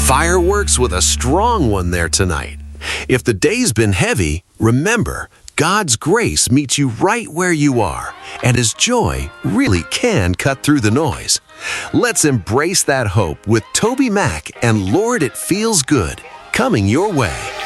Fireworks with a strong one there tonight. If the day's been heavy, remember, God's grace meets you right where you are, and His joy really can cut through the noise. Let's embrace that hope with Toby Mac and Lord, It Feels Good, coming your way.